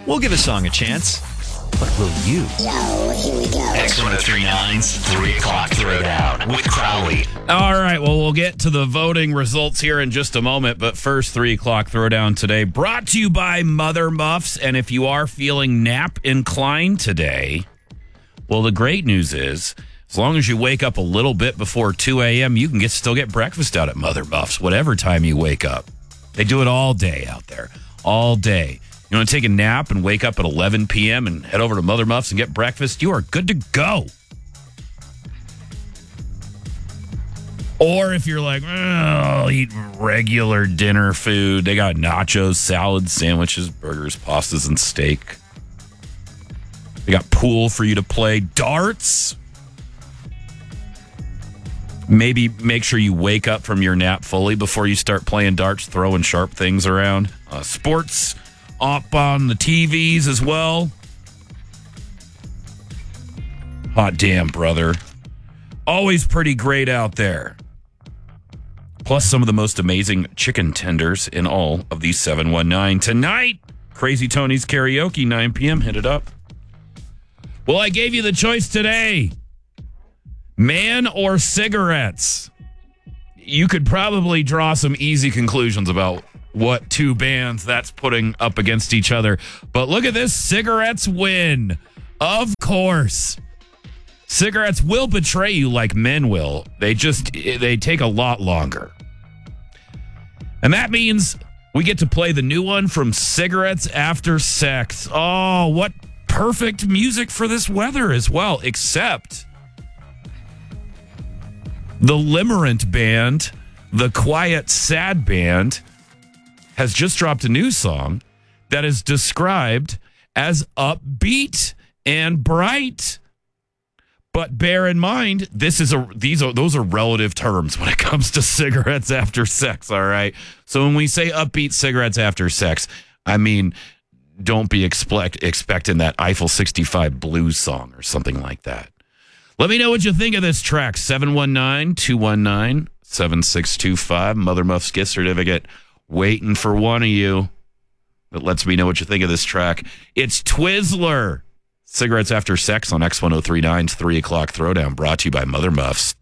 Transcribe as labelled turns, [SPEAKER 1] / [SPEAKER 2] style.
[SPEAKER 1] We'll give a song a chance. But will you?
[SPEAKER 2] Yo, here we go.
[SPEAKER 3] X1039's 3 o'clock throwdown with Crowley.
[SPEAKER 4] All right, well, we'll get to the voting results here in just a moment, but first, 3 o'clock throwdown today, brought to you by Mother Muffs. And if you are feeling nap inclined today, well, the great news is, as long as you wake up a little bit before 2 a.m., you can still get breakfast out at Mother Muffs, whatever time you wake up. They do it all day out there, all day. You want to take a nap and wake up at 11 p.m. and head over to Mother Muffs and get breakfast? You are good to go. Or if you're like, I'll eat regular dinner food. They got nachos, salads, sandwiches, burgers, pastas, and steak. They got pool for you to play. Darts. Maybe make sure you wake up from your nap fully before you start playing darts, throwing sharp things around. Sports up on the TVs as well. Hot damn, brother. Always pretty great out there. Plus some of the most amazing chicken tenders in all of these 719. Tonight, Crazy Tony's Karaoke, 9 p.m. Hit it up. Well, I gave you the choice today. Man or cigarettes? You could probably draw some easy conclusions about what two bands that's putting up against each other. But look at this. Cigarettes win. Of course. Cigarettes will betray you like men will. They take a lot longer. And that means we get to play the new one from Cigarettes After Sex. Oh, what perfect music for this weather as well. Except the Limerent band, the Quiet Sad band, has just dropped a new song that is described as upbeat and bright. But bear in mind, those are relative terms when it comes to Cigarettes After Sex, all right? So when we say upbeat Cigarettes After Sex, I mean, don't be expecting that Eiffel 65 blues song or something like that. Let me know what you think of this track. 719-219-7625. Mother Muffs gift certificate waiting for one of you. That lets me know what you think of this track. It's Twizzler. Cigarettes After Sex on X1039's 3 o'clock throwdown, brought to you by Mother Muffs.